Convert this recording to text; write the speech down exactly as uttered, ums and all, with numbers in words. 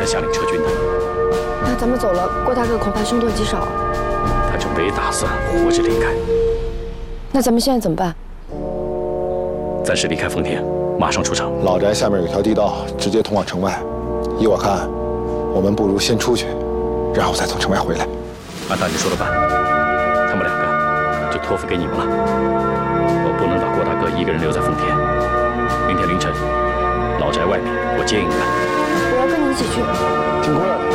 下令撤军的。 那咱们走了，郭大哥恐怕凶多吉少。 他就没打算活着离开。 那咱们现在怎么办？ 暂时离开丰田，马上出城。 老宅下面有条地道，直接通往城外。依我看，我们不如先出去，然后再从城外回来。 按大姐说的办，他们两个就托付给你们了。我不能把郭大哥一个人留在丰田。明天凌晨，老宅外面我接应你们。 我要跟你一起去。 金坤。